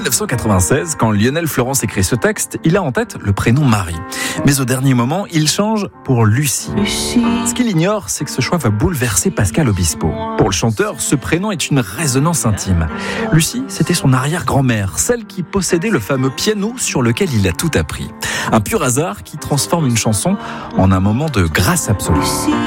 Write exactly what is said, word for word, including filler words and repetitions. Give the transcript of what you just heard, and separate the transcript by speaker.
Speaker 1: dix-neuf cent quatre-vingt-seize, quand Lionel Florence écrit ce texte, il a en tête le prénom Marie. Mais au dernier moment, il change pour Lucie. Ce qu'il ignore, c'est que ce choix va bouleverser Pascal Obispo. Pour le chanteur, ce prénom est une résonance intime. Lucie, c'était son arrière-grand-mère, celle qui possédait le fameux piano sur lequel il a tout appris. Un pur hasard qui transforme une chanson en un moment de grâce absolue.